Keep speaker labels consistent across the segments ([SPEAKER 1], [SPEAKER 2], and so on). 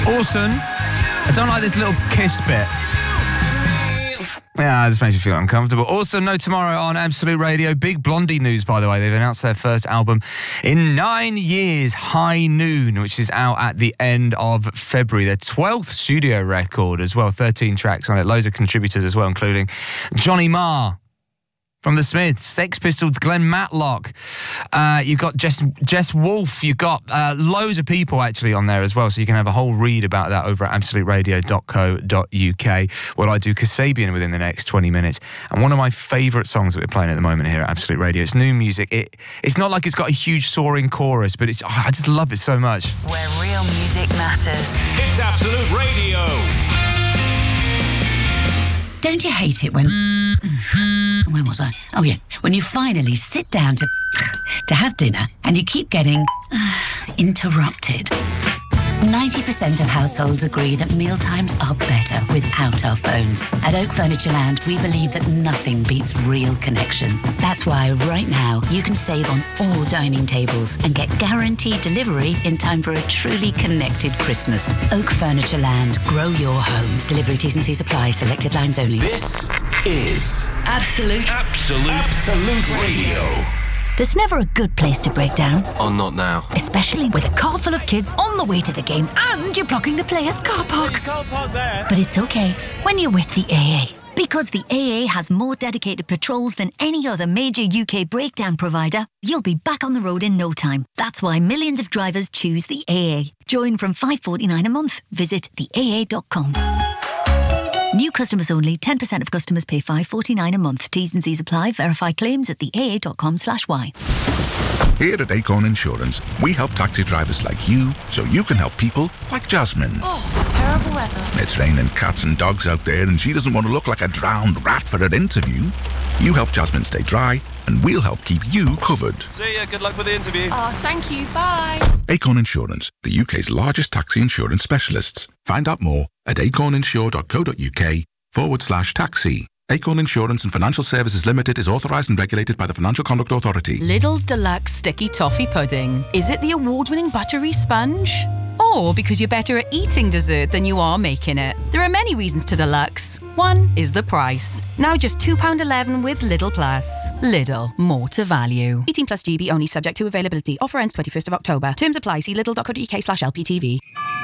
[SPEAKER 1] Orson, I don't like this little kiss bit. Yeah, this makes me feel uncomfortable. Also, No Tomorrow on Absolute Radio. Big Blondie news, by the way. They've announced their first album in 9 years, High Noon, which is out at the end of February. Their 12th studio record as well, 13 tracks on it. Loads of contributors as well, including Johnny Marr from The Smiths, Sex Pistols, Glenn Matlock. You've got Jess Wolfe. You've got loads of people actually on there as well, so you can have a whole read about that over at absoluteradio.co.uk. Well, I do Kasabian within the next 20 minutes. And one of my favourite songs that we're playing at the moment here at Absolute Radio, it's new music. It's not like it's got a huge soaring chorus, but I just love it so much.
[SPEAKER 2] Where real music matters.
[SPEAKER 3] It's Absolute Radio.
[SPEAKER 4] Don't you hate it when... Where was I? Oh, yeah. When you finally sit down to have dinner and you keep getting interrupted. 90% of households agree that mealtimes are better without our phones. At Oak Furniture Land, we believe that nothing beats real connection. That's why right now you can save on all dining tables and get guaranteed delivery in time for a truly connected Christmas. Oak Furniture Land. Grow your home. Delivery T's and C's apply. Selected lines only.
[SPEAKER 3] This is
[SPEAKER 4] Absolute
[SPEAKER 3] Radio.
[SPEAKER 5] There's never a good place to break down.
[SPEAKER 6] Oh, not now.
[SPEAKER 5] Especially with a car full of kids on the way to the game and you're blocking the players' car park. But it's okay when you're with the AA. Because the AA has more dedicated patrols than any other major UK breakdown provider, you'll be back on the road in no time. That's why millions of drivers choose the AA. Join from $5.49 a month. Visit theaa.com. New customers only. 10% of customers pay $5.49 a month. T's and C's apply. Verify claims at theaa.com/y.
[SPEAKER 7] Here at Acorn Insurance, we help taxi drivers like you so you can help people like Jasmine.
[SPEAKER 8] Oh, terrible weather.
[SPEAKER 7] It's raining cats and dogs out there and she doesn't want to look like a drowned rat for her interview. You help Jasmine stay dry and we'll help keep you covered.
[SPEAKER 6] See ya, good luck with the interview.
[SPEAKER 8] Oh, thank you, bye.
[SPEAKER 7] Acorn Insurance, the UK's largest taxi insurance specialists. Find out more at acorninsure.co.uk/taxi. Acorn Insurance and Financial Services Limited is authorised and regulated by the Financial Conduct Authority.
[SPEAKER 9] Lidl's Deluxe Sticky Toffee Pudding. Is it the award-winning buttery sponge? Or because you're better at eating dessert than you are making it? There are many reasons to Deluxe. One is the price. Now just £2.11 with Lidl Plus. Lidl, more to value. 18 plus GB only, subject to availability. Offer ends 21st of October. Terms apply. See lidl.co.uk/LPTV.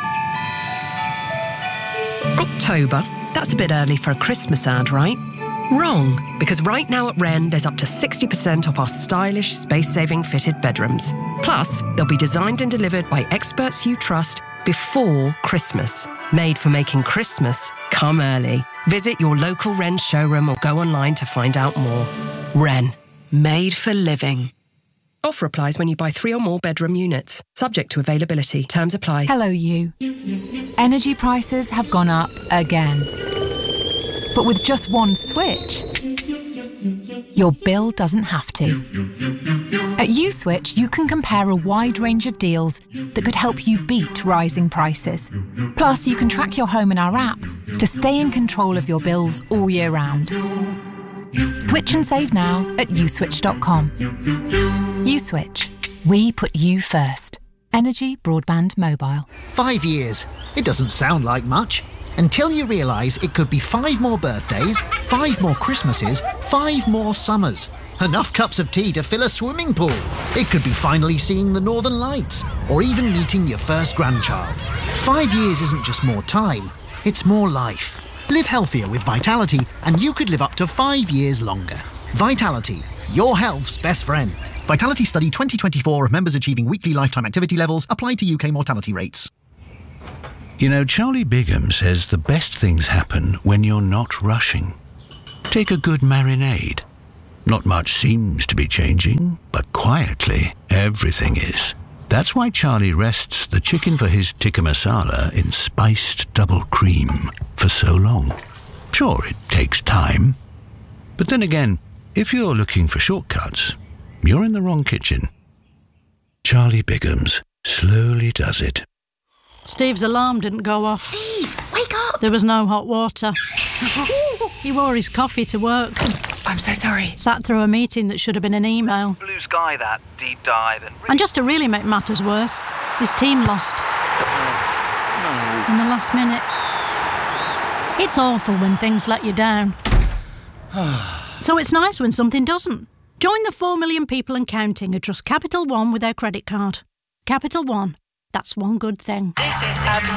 [SPEAKER 10] October? That's a bit early for a Christmas ad, right? Wrong, because right now at Wren, there's up to 60% off our stylish, space-saving fitted bedrooms. Plus, they'll be designed and delivered by experts you trust before Christmas. Made for making Christmas come early. Visit your local Wren showroom or go online to find out more. Wren, made for living. Offer applies when you buy 3 or more bedroom units. Subject to availability. Terms apply.
[SPEAKER 11] Hello, you. Energy prices have gone up again. But with just one switch, your bill doesn't have to. At USwitch, you can compare a wide range of deals that could help you beat rising prices. Plus, you can track your home in our app to stay in control of your bills all year round. Switch and save now at uswitch.com. USwitch. We put you first. Energy, broadband, mobile.
[SPEAKER 12] 5 years. It doesn't sound like much. Until you realise it could be 5 more birthdays, 5 more Christmases, 5 more summers. Enough cups of tea to fill a swimming pool. It could be finally seeing the Northern Lights, or even meeting your first grandchild. 5 years isn't just more time, it's more life. Live healthier with Vitality, and you could live up to 5 years longer. Vitality, your health's best friend. Vitality Study 2024 members achieving weekly lifetime activity levels apply to UK mortality rates.
[SPEAKER 13] You know, Charlie Bigham says the best things happen when you're not rushing. Take a good marinade. Not much seems to be changing, but quietly, everything is. That's why Charlie rests the chicken for his tikka masala in spiced double cream for so long. Sure, it takes time. But then again, if you're looking for shortcuts, you're in the wrong kitchen. Charlie Bigham's slowly does it.
[SPEAKER 14] Steve's alarm didn't go off.
[SPEAKER 5] Steve, wake up!
[SPEAKER 14] There was no hot water. He wore his coffee to work.
[SPEAKER 15] I'm so sorry.
[SPEAKER 14] Sat through a meeting that should have been an email.
[SPEAKER 15] Blue sky, that deep dive.
[SPEAKER 14] And just to really make matters worse, his team lost. in the last minute. It's awful when things let you down. So it's nice when something doesn't. Join the 4 million people and counting who trust Capital One with their credit card. Capital One. That's one good thing.
[SPEAKER 2] This is Absolute